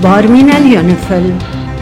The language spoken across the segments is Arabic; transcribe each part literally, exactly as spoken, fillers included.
الأخبار من اليونيفيل.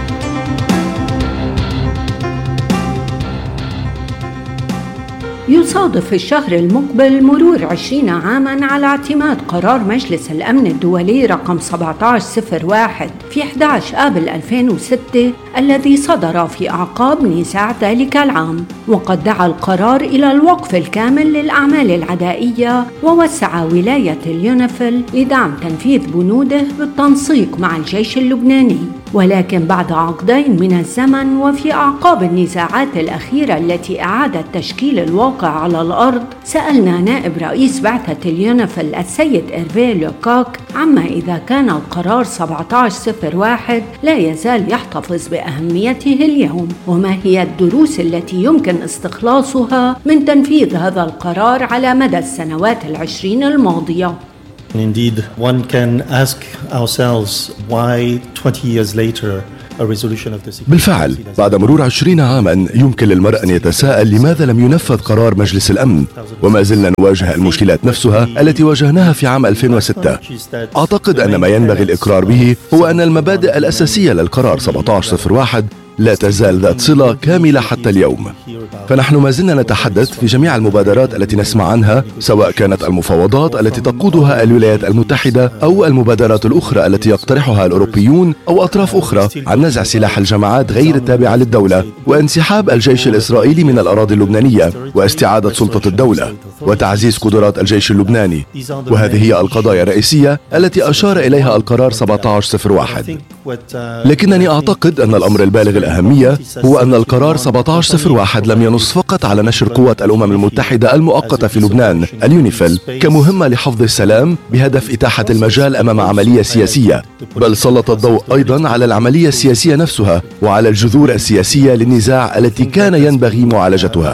يصادف الشهر المقبل مرور عشرين عاماً على اعتماد قرار مجلس الأمن الدولي رقم سبعة عشر صفر واحد في أحد عشر آب ألفين وستة الذي صدر في أعقاب نزاع ذلك العام، وقد دعا القرار إلى الوقف الكامل للأعمال العدائية، ووسع ولاية اليونيفيل لدعم تنفيذ بنوده بالتنسيق مع الجيش اللبناني. ولكن بعد عقدين من الزمن وفي أعقاب النزاعات الأخيرة التي أعادت تشكيل الواقع على الأرض، سألنا نائب رئيس بعثة اليونيفيل السيد إيرفي لوكوك عما إذا كان القرار سبعة عشر صفر واحد لا يزال يحتفظ بأهميته اليوم، وما هي الدروس التي يمكن استخلاصها من تنفيذ هذا القرار على مدى السنوات العشرين الماضية. Indeed, one can ask ourselves why twenty years later a resolution of the بالفعل بعد مرور عشرين عاما يمكن للمرء أن يتساءل لماذا لم ينفذ قرار مجلس الأمن، وما زلنا نواجه المشكلات نفسها التي واجهناها في عام ألفين وستة. أعتقد أن ما ينبغي الإقرار به هو أن المبادئ الأساسية للقرار سبعة عشر صفر واحد لا تزال ذات صلة كاملة حتى اليوم. فنحن ما زلنا نتحدث في جميع المبادرات التي نسمع عنها، سواء كانت المفاوضات التي تقودها الولايات المتحدة أو المبادرات الأخرى التي يقترحها الأوروبيون أو أطراف أخرى، عن نزع سلاح الجماعات غير التابعة للدولة، وانسحاب الجيش الإسرائيلي من الأراضي اللبنانية، واستعادة سلطة الدولة، وتعزيز قدرات الجيش اللبناني. وهذه هي القضايا الرئيسية التي أشار إليها القرار سبعة عشر صفر واحد. لكنني أعتقد أن الأمر البالغ الأهمية هو أن القرار سبعة عشر صفر واحد لم ينص فقط على نشر قوة الأمم المتحدة المؤقتة في لبنان اليونيفيل كمهمة لحفظ السلام بهدف إتاحة المجال أمام عملية سياسية، بل سلط الضوء أيضا على العملية السياسية نفسها وعلى الجذور السياسية للنزاع التي كان ينبغي معالجتها.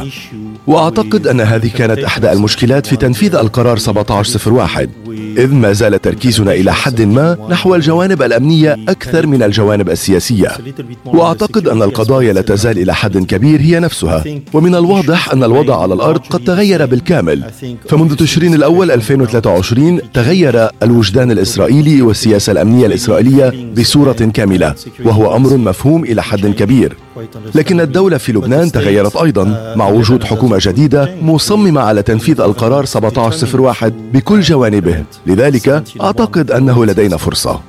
وأعتقد أن هذه كانت إحدى المشكلات في تنفيذ القرار سبعة عشر صفر واحد، إذ ما زال تركيزنا إلى حد ما نحو الجوانب الأمنية أكثر من الجوانب السياسية. وأعتقد أن القضايا لا تزال إلى حد كبير هي نفسها، ومن الواضح أن الوضع على الأرض قد تغير بالكامل. فمنذ تشرين الأول ألفين وثلاثة وعشرين تغير الوجدان الإسرائيلي والسياسة الأمنية الإسرائيلية بصورة كاملة، وهو أمر مفهوم إلى حد كبير. لكن الدولة في لبنان تغيرت أيضا مع وجود حكومة جديدة مصممة على تنفيذ القرار سبعة عشر صفر واحد بكل جوانبه. لذلك أعتقد أنه لدينا فرصة.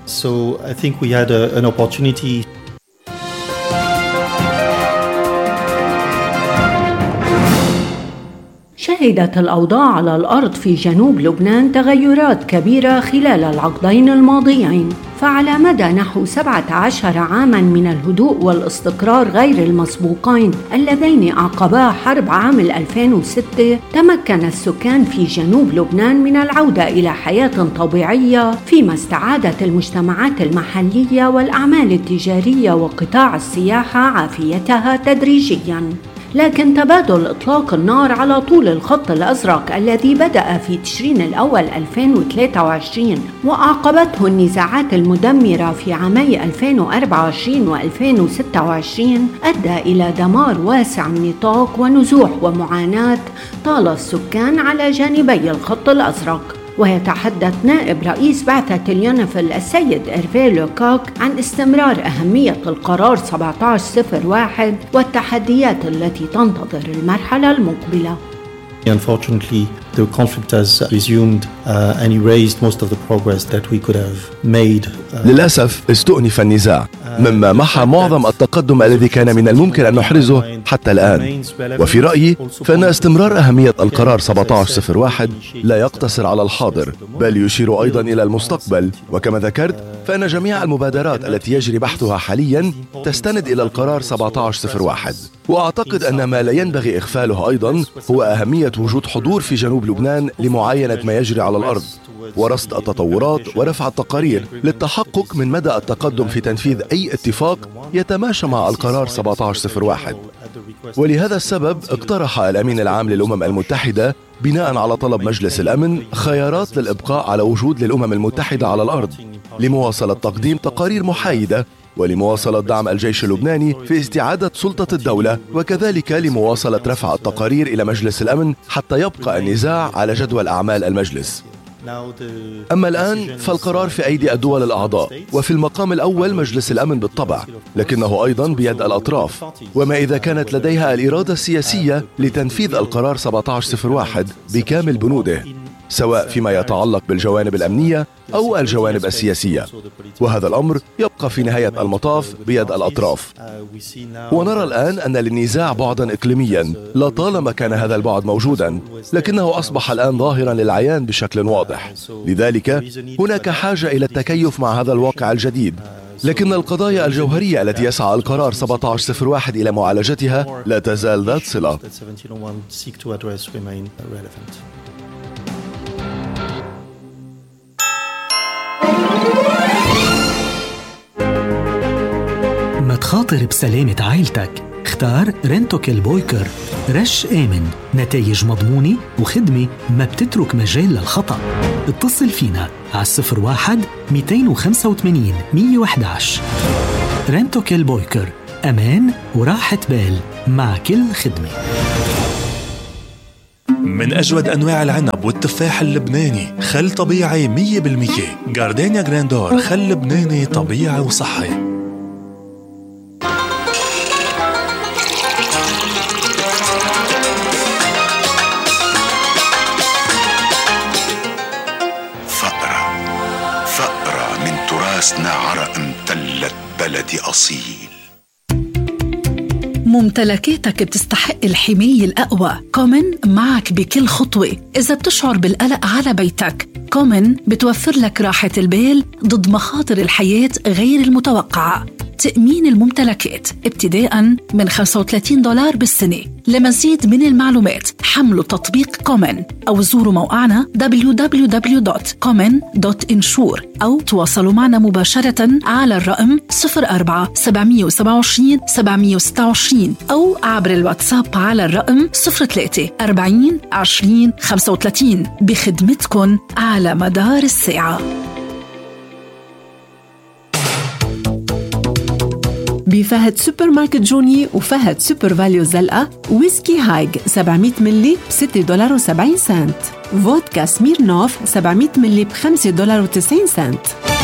شهدت الأوضاع على الأرض في جنوب لبنان تغيرات كبيرة خلال العقدين الماضيين، فعلى مدى نحو سبعة عشر عاماً من الهدوء والاستقرار غير المسبوقين اللذين أعقبا حرب عام ألفين وستة، تمكن السكان في جنوب لبنان من العودة إلى حياة طبيعية، فيما استعادت المجتمعات المحلية والأعمال التجارية وقطاع السياحة عافيتها تدريجياً. لكن تبادل إطلاق النار على طول الخط الأزرق الذي بدأ في تشرين الأول ألفين وثلاثة وعشرين وأعقبته النزاعات المدمرة في عامي ألفين وأربعة وعشرين وألفين وستة وعشرين أدى إلى دمار واسع النطاق ونزوح ومعاناة طال السكان على جانبي الخط الأزرق. ويتحدث نائب رئيس بعثة اليونيفيل السيد إيرفي لوكوك عن استمرار أهمية القرار سبعة عشر صفر واحد والتحديات التي تنتظر المرحلة المقبلة. Unfortunately, the conflict has resumed uh, and erased most of the progress that we could have made. Uh, للأسف استؤنف النزاع، مما محى معظم التقدم الذي كان من الممكن أن نحرزه حتى الآن. وفي رأيي فإن استمرار أهمية القرار سبعة عشر صفر واحد لا يقتصر على الحاضر، بل يشير أيضا إلى المستقبل. وكما ذكرت فإن جميع المبادرات التي يجري بحثها حاليا تستند إلى القرار سبعة عشر صفر واحد. وأعتقد أن ما لا ينبغي إغفاله أيضا هو أهمية وجود حضور في جنوب لبنان لمعاينة ما يجري على الأرض، ورصد التطورات ورفع التقارير للتحقق من مدى التقدم في تنفيذ أي اتفاق يتماشى مع القرار سبعة عشر صفر واحد. ولهذا السبب اقترح الأمين العام للأمم المتحدة بناء على طلب مجلس الأمن خيارات للإبقاء على وجود للأمم المتحدة على الأرض لمواصلة تقديم تقارير محايدة، ولمواصلة دعم الجيش اللبناني في استعادة سلطة الدولة، وكذلك لمواصلة رفع التقارير إلى مجلس الأمن حتى يبقى النزاع على جدول أعمال المجلس. أما الآن فالقرار في أيدي الدول الأعضاء، وفي المقام الأول مجلس الأمن بالطبع، لكنه أيضا بيد الأطراف. وما إذا كانت لديها الإرادة السياسية لتنفيذ القرار سبعة عشر صفر واحد بكامل بنوده، سواء فيما يتعلق بالجوانب الأمنية أو الجوانب السياسية، وهذا الأمر يبقى في نهاية المطاف بيد الأطراف. ونرى الآن أن للنزاع بعدا إقليميا، لطالما كان هذا البعد موجودا، لكنه أصبح الآن ظاهرا للعيان بشكل واضح. لذلك هناك حاجة إلى التكيف مع هذا الواقع الجديد، لكن القضايا الجوهرية التي يسعى القرار سبعة عشر صفر واحد إلى معالجتها لا تزال ذات صلة. ما تخاطر بسلامة عائلتك، اختار رنتوكيل بويكر. رش آمن، نتائج مضمونة وخدمة ما بتترك مجال للخطأ. اتصل فينا على صفر واحد مئتين وخمسة وثمانين مئة وأحد عشر. رنتوكيل بويكر، أمان وراحة بال مع كل خدمة. من أجود أنواع العنب والتفاح اللبناني، خل طبيعي مية بالمية. جاردينيا جراندور، خل لبناني طبيعي وصحي. فقرة فقرة من تراثنا، عرق امتلت بلدي أصيل. ممتلكاتك بتستحق الحماية الأقوى. كومن معك بكل خطوة. إذا بتشعر بالقلق على بيتك، كومن بتوفر لك راحة البال ضد مخاطر الحياة غير المتوقعة. تأمين الممتلكات ابتداءً من خمسة وثلاثين دولار بالسنة. لمزيد من المعلومات حملوا تطبيق كومن أو زوروا موقعنا دبليو دبليو دبليو دوت كومن دوت انشور أو تواصلوا معنا مباشرة على الرقم صفر أربعة سبعمئة وسبعة وعشرين سبعمئة وستة وعشرين أو عبر الواتساب على الرقم صفر ثلاثة أربعين عشرين خمسة وثلاثين، بخدمتكن على مدار الساعة. بفهد سوبر ماركت جوني وفهد سوبر فاليو زلقة، ويسكي هايج سبعمئة ملي بستة دولار وسبعين سنت، فودكا سميرنوف سبعمئة ملي بخمسة دولار وتسعين سنت.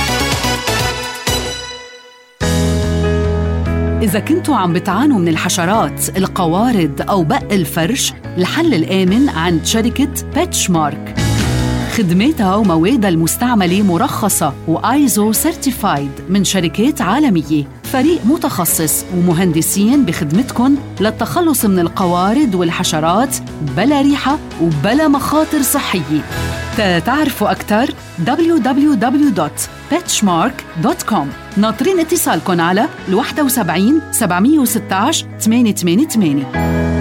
إذا كنتوا عم بتعانوا من الحشرات، القوارض أو بق الفرش، الحل الآمن عند شركة بيتشمارك. خدماتها وموادها المستعملة مرخصة وآيزو سيرتيفايد من شركات عالمية. فريق متخصص ومهندسين بخدمتكن للتخلص من القوارض والحشرات بلا ريحة وبلا مخاطر صحية. تعرفوا أكتر دبليو دبليو دبليو دوت بيتشمارك دوت كوم. ناطرين اتصالكن على واحد سبعين سبعمئة وستة عشر ثمانية ثمانية ثمانية.